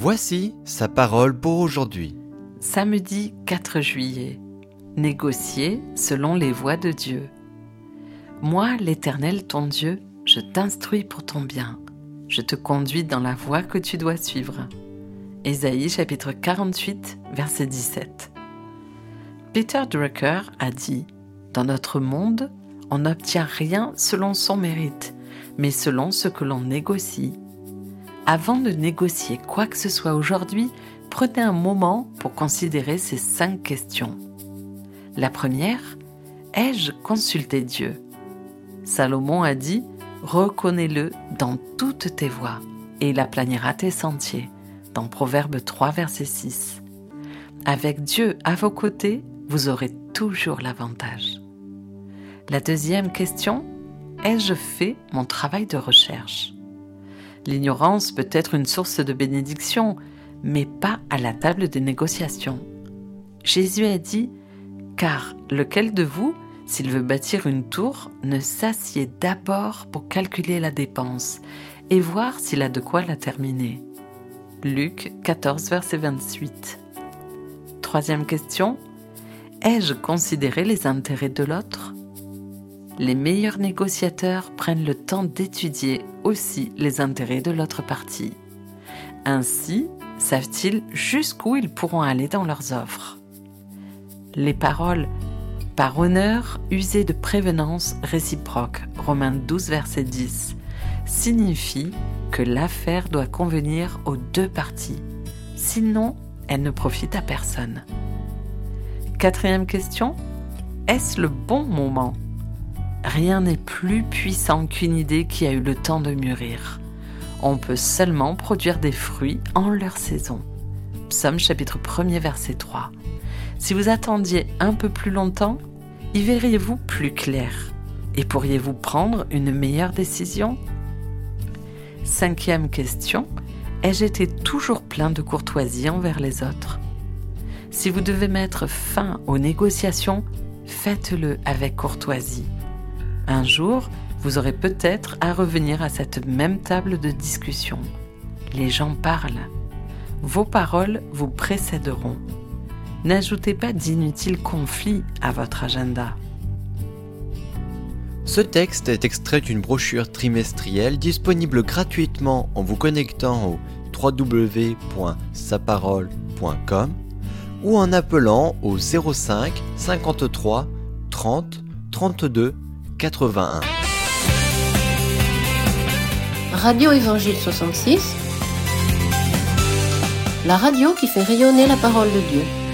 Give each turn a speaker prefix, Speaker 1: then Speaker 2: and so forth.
Speaker 1: Voici sa parole pour aujourd'hui.
Speaker 2: Samedi 4 juillet. Négocier selon les voies de Dieu. Moi, l'Éternel ton Dieu, je t'instruis pour ton bien. Je te conduis dans la voie que tu dois suivre. Ésaïe chapitre 48, verset 17. Peter Drucker a dit « Dans notre monde, on n'obtient rien selon son mérite, mais selon ce que l'on négocie. » Avant de négocier quoi que ce soit aujourd'hui, prenez un moment pour considérer ces 5 questions. La première, ai-je consulté Dieu ? Salomon a dit « Reconnais-le dans toutes tes voies, et il aplanira tes sentiers » dans Proverbe 3, verset 6. Avec Dieu à vos côtés, vous aurez toujours l'avantage. La deuxième question, ai-je fait mon travail de recherche ? L'ignorance peut être une source de bénédiction, mais pas à la table des négociations. Jésus a dit « Car lequel de vous, s'il veut bâtir une tour, ne s'assied d'abord pour calculer la dépense et voir s'il a de quoi la terminer ?» Luc 14, verset 28. Troisième question, ai-je considéré les intérêts de l'autre ? Les meilleurs négociateurs prennent le temps d'étudier aussi les intérêts de l'autre partie. Ainsi, savent-ils jusqu'où ils pourront aller dans leurs offres. Les paroles « par honneur, usées de prévenance réciproque » Romains 12, verset 10 signifient que l'affaire doit convenir aux 2 parties. Sinon, elle ne profite à personne. Quatrième question, est-ce le bon moment ? Rien n'est plus puissant qu'une idée qui a eu le temps de mûrir. On peut seulement produire des fruits en leur saison. Psaume chapitre 1er verset 3. Si vous attendiez un peu plus longtemps, y verriez-vous plus clair ? Et pourriez-vous prendre une meilleure décision ? Cinquième question, ai-je été toujours plein de courtoisie envers les autres ? Si vous devez mettre fin aux négociations, faites-le avec courtoisie. Un jour, vous aurez peut-être à revenir à cette même table de discussion. Les gens parlent. Vos paroles vous précéderont. N'ajoutez pas d'inutiles conflits à votre agenda.
Speaker 1: Ce texte est extrait d'une brochure trimestrielle disponible gratuitement en vous connectant au www.saparole.com ou en appelant au 05 53 30 32 81.
Speaker 3: Radio Évangile 66, la radio qui fait rayonner la parole de Dieu.